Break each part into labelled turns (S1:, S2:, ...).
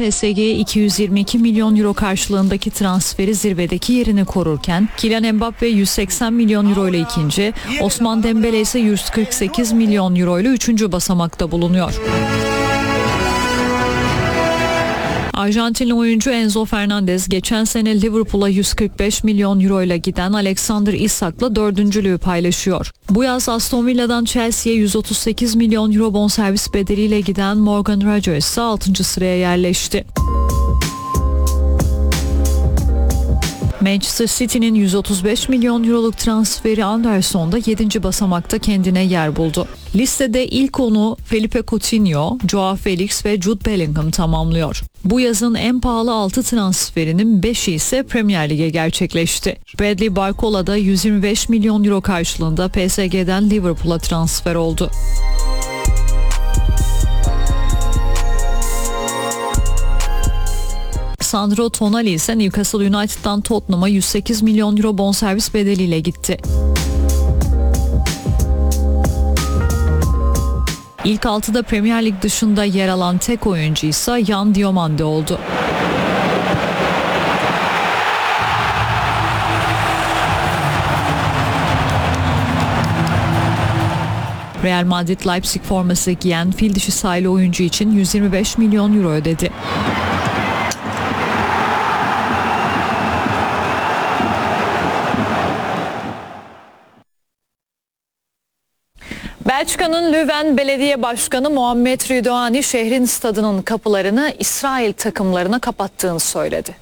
S1: PSG'ye 222 milyon euro karşılığındaki transferi zirvedeki yerini korurken Kylian Mbappe 180 milyon euro ile ikinci, Ousmane Dembele ise 148 milyon euro ile üçüncü basamakta bulunuyor. Arjantinli oyuncu Enzo Fernandez geçen sene Liverpool'a 145 milyon euro ile giden Alexander Isak'la dördüncülüğü paylaşıyor. Bu yaz Aston Villa'dan Chelsea'ye 138 milyon euro bonservis bedeliyle giden Morgan Rogers ise 6. sıraya yerleşti. Manchester City'nin 135 milyon euroluk transferi Anderson da 7. basamakta kendine yer buldu. Listede ilk onu Felipe Coutinho, Joao Felix ve Jude Bellingham tamamlıyor. Bu yazın en pahalı 6 transferinin 5'i ise Premier Lig'e gerçekleşti. Bradley Barcola da 125 milyon euro karşılığında PSG'den Liverpool'a transfer oldu. Sandro Tonali ise Newcastle United'dan Tottenham'a 108 milyon euro bonservis bedeliyle gitti. İlk 6'da Premier Lig dışında yer alan tek oyuncu ise Yan Diomande oldu. Real Madrid Leipzig forması giyen fil dişi sahili oyuncu için 125 milyon euro ödedi. Belçika'nın Leuven Belediye Başkanı Mohamed Ridouani şehrin stadının kapılarını İsrail takımlarına kapattığını söyledi.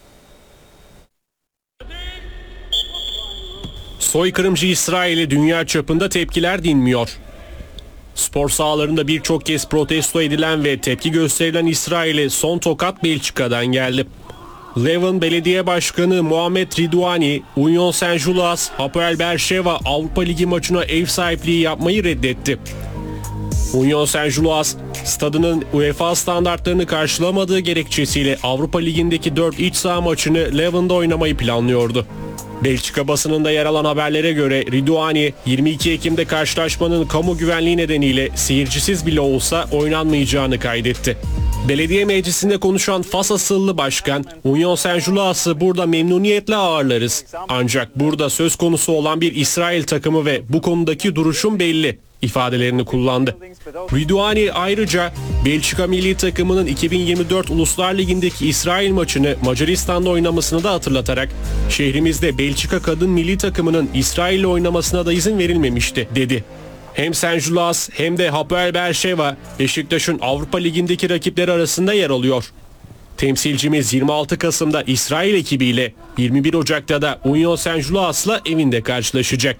S2: Soykırımcı İsrail'e dünya çapında tepkiler dinmiyor. Spor sahalarında birçok kez protesto edilen ve tepki gösterilen İsrail'e son tokat Belçika'dan geldi. Leuven Belediye Başkanı Mohamed Ridouani, Union Saint-Gilloise, Hapoel Beersheva Avrupa Ligi maçına ev sahipliği yapmayı reddetti. Union Saint-Gilloise, stadının UEFA standartlarını karşılamadığı gerekçesiyle Avrupa Ligi'ndeki 4 iç saha maçını Leuven'da oynamayı planlıyordu. Belçika basınında yer alan haberlere göre Ridouani, 22 Ekim'de karşılaşmanın kamu güvenliği nedeniyle seyircisiz bile olsa oynanmayacağını kaydetti. Belediye meclisinde konuşan Fas asıllı başkan, Union Saint-Gilloise'ı burada memnuniyetle ağırlarız. Ancak burada söz konusu olan bir İsrail takımı ve bu konudaki duruşum belli ifadelerini kullandı. Ridouani ayrıca Belçika milli takımının 2024 Uluslar Ligi'ndeki İsrail maçını Macaristan'da oynamasını da hatırlatarak şehrimizde Belçika kadın milli takımının İsrail'le oynamasına da izin verilmemişti dedi. Hem Saint-Gilloise hem de Hapoel Beersheva Beşiktaş'ın Avrupa Ligi'ndeki rakipleri arasında yer alıyor. Temsilcimiz 26 Kasım'da İsrail ekibiyle 21 Ocak'ta da Union Saint-Gilloise'la evinde karşılaşacak.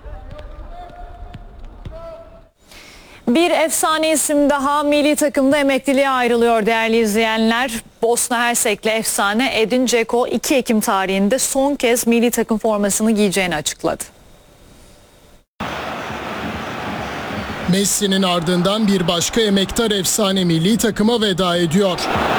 S1: Bir efsane isim daha milli takımda emekliliğe ayrılıyor değerli izleyenler. Bosna Hersekli efsane Edin Dzeko 2 Ekim tarihinde son kez milli takım formasını giyeceğini açıkladı.
S3: Messi'nin ardından bir başka emektar efsane milli takıma veda ediyor.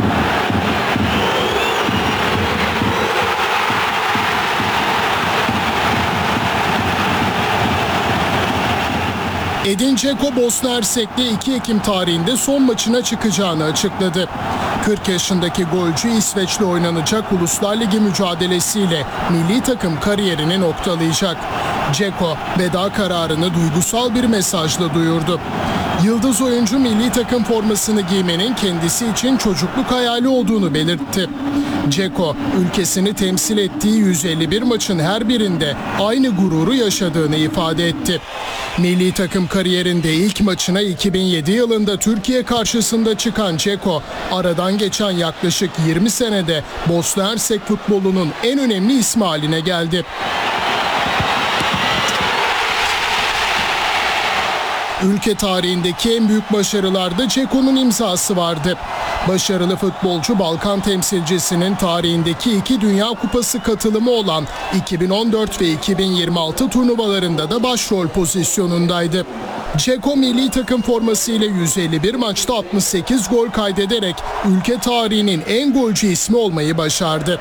S3: Edin Dzeko Bosna Hersek'te 2 Ekim tarihinde son maçına çıkacağını açıkladı. 40 yaşındaki golcü İsveç'le oynanacak Uluslar Ligi mücadelesiyle milli takım kariyerini noktalayacak. Dzeko veda kararını duygusal bir mesajla duyurdu. Yıldız oyuncu milli takım formasını giymenin kendisi için çocukluk hayali olduğunu belirtti. Dzeko, ülkesini temsil ettiği 151 maçın her birinde aynı gururu yaşadığını ifade etti. Milli takım kariyerinde ilk maçına 2007 yılında Türkiye karşısında çıkan Dzeko, aradan geçen yaklaşık 20 senede Bosna Hersek futbolunun en önemli ismi haline geldi. Ülke tarihindeki en büyük başarılarda Dzeko'nun imzası vardı. Başarılı futbolcu Balkan temsilcisinin tarihindeki 2 Dünya Kupası katılımı olan 2014 ve 2026 turnuvalarında da başrol pozisyonundaydı. Dzeko milli takım formasıyla 151 maçta 68 gol kaydederek ülke tarihinin en golcü ismi olmayı başardı.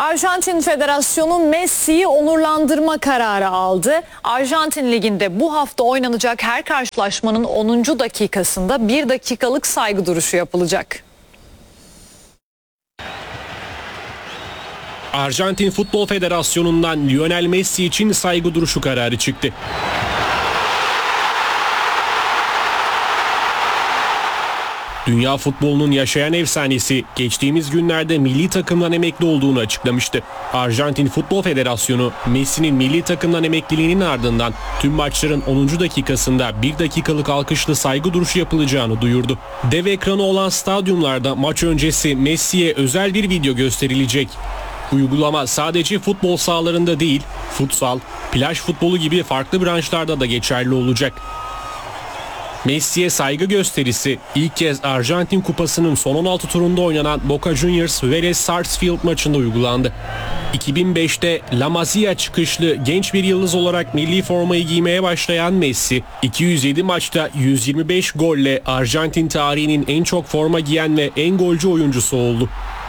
S1: Arjantin Federasyonu Messi'yi onurlandırma kararı aldı. Arjantin Ligi'nde bu hafta oynanacak her karşılaşmanın 10. dakikasında 1 dakikalık saygı duruşu yapılacak.
S2: Arjantin Futbol Federasyonu'ndan Lionel Messi için saygı duruşu kararı çıktı. Dünya futbolunun yaşayan efsanesi geçtiğimiz günlerde milli takımdan emekli olduğunu açıklamıştı. Arjantin Futbol Federasyonu Messi'nin milli takımdan emekliliğinin ardından tüm maçların 10. dakikasında 1 dakikalık alkışlı saygı duruşu yapılacağını duyurdu. Dev ekranı olan stadyumlarda maç öncesi Messi'ye özel bir video gösterilecek. Uygulama sadece futbol sahalarında değil, futsal, plaj futbolu gibi farklı branşlarda da geçerli olacak. Messi'ye saygı gösterisi ilk kez Arjantin Kupası'nın son 16 turunda oynanan Boca Juniors Vélez Sarsfield maçında uygulandı. 2005'te La Masia çıkışlı genç bir yıldız olarak milli formayı giymeye başlayan Messi, 207 maçta 125 golle Arjantin tarihinin en çok forma giyen ve en golcü oyuncusu oldu.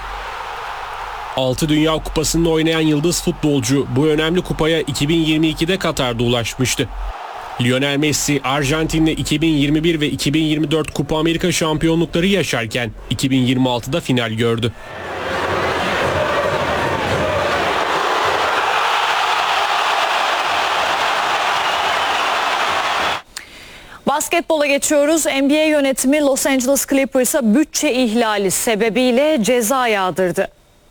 S2: 6 Dünya Kupası'nda oynayan yıldız futbolcu bu önemli kupaya 2022'de Katar'da ulaşmıştı. Lionel Messi Arjantin'le 2021 ve 2024 Kupa Amerika şampiyonlukları yaşarken 2026'da final gördü.
S1: Basketbola geçiyoruz. NBA yönetimi Los Angeles Clippers'a bütçe ihlali sebebiyle ceza yağdırdı.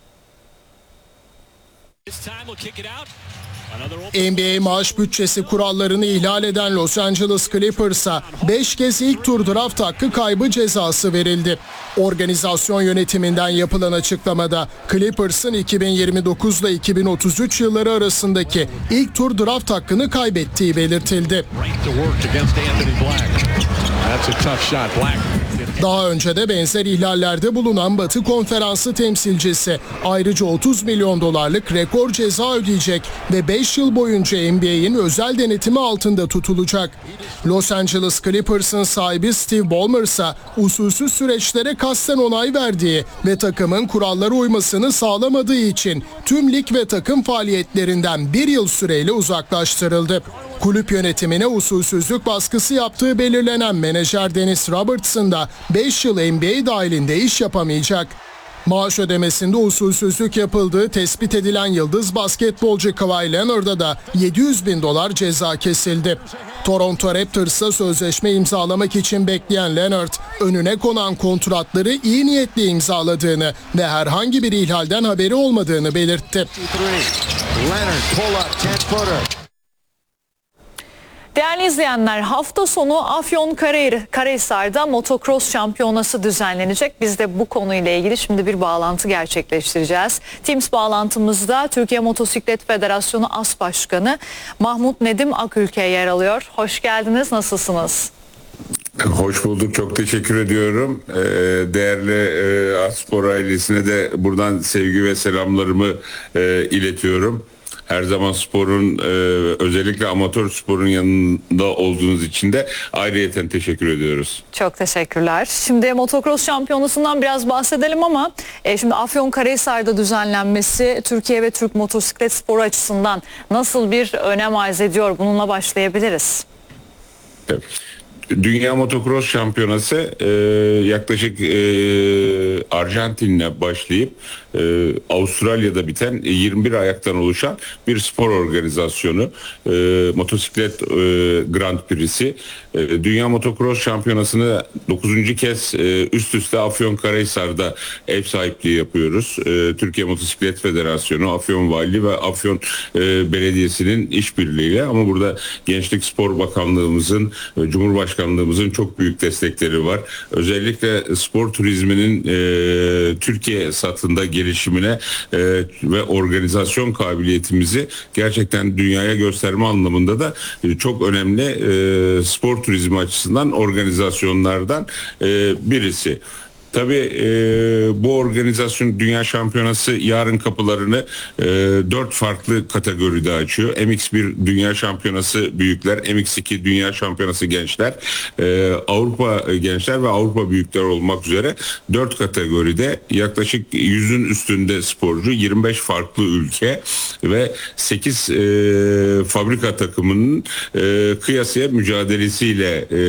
S3: NBA maaş bütçesi kurallarını ihlal eden Los Angeles Clippers'a 5 kez ilk tur draft hakkı kaybı cezası verildi. Organizasyon yönetiminden yapılan açıklamada Clippers'ın 2029 ile 2033 yılları arasındaki ilk tur draft hakkını kaybettiği belirtildi. Daha önce de benzer ihlallerde bulunan Batı Konferansı temsilcisi ayrıca 30 milyon dolarlık rekor ceza ödeyecek ve 5 yıl boyunca NBA'in özel denetimi altında tutulacak. Los Angeles Clippers'ın sahibi Steve Ballmer ise usulsüz süreçlere kasten onay verdiği ve takımın kurallara uymasını sağlamadığı için tüm lig ve takım faaliyetlerinden 1 yıl süreyle uzaklaştırıldı. Kulüp yönetimine usulsüzlük baskısı yaptığı belirlenen menajer Dennis Robertson da 5 yıl NBA dahilinde iş yapamayacak. Maaş ödemesinde usulsüzlük yapıldığı tespit edilen yıldız basketbolcu Kawhi Leonard'a da 700 bin dolar ceza kesildi. Toronto Raptors'a sözleşme imzalamak için bekleyen Leonard, önüne konan kontratları iyi niyetle imzaladığını ve herhangi bir ihlalden haberi olmadığını belirtti.
S1: Değerli izleyenler, hafta sonu Afyonkarahisar'da motocross şampiyonası düzenlenecek. Biz de bu konuyla ilgili şimdi bir bağlantı gerçekleştireceğiz. Teams bağlantımızda Türkiye Motosiklet Federasyonu As Başkanı Mahmut Nedim Akülke yer alıyor. Hoş geldiniz, nasılsınız?
S4: Hoş bulduk, çok teşekkür ediyorum. Değerli Aspor ailesine de buradan sevgi ve selamlarımı iletiyorum. Her zaman sporun, özellikle amatör sporun yanında olduğunuz için de ayrıyeten teşekkür ediyoruz.
S1: Çok teşekkürler. Şimdi motocross şampiyonasından biraz bahsedelim ama şimdi Afyonkarahisar'da düzenlenmesi Türkiye ve Türk motosiklet sporu açısından nasıl bir önem arz ediyor? Bununla başlayabiliriz.
S4: Evet. Dünya Motocross Şampiyonası yaklaşık Arjantin'le başlayıp Avustralya'da biten 21 ayaktan oluşan bir spor organizasyonu. Motosiklet Grand Prix'si. Dünya Motocross Şampiyonası'nı 9. kez üst üste Afyonkarahisar'da ev sahipliği yapıyoruz. Türkiye Motosiklet Federasyonu, Afyon Valiliği ve Afyon Belediyesi'nin işbirliğiyle, ama burada Gençlik Spor Bakanlığımızın, Cumhurbaşkanlığımızın çok büyük destekleri var. Özellikle spor turizminin Türkiye satında gelişimine ve organizasyon kabiliyetimizi gerçekten dünyaya gösterme anlamında da çok önemli spor turizmi açısından organizasyonlardan birisi. Tabii bu organizasyon Dünya Şampiyonası yarın kapılarını 4 farklı kategoride açıyor. MX1 Dünya Şampiyonası büyükler, MX2 Dünya Şampiyonası gençler, Avrupa gençler ve Avrupa büyükler olmak üzere 4 kategoride yaklaşık 100'ün üstünde sporcu, 25 farklı ülke ve 8 fabrika takımının kıyasıya mücadelesiyle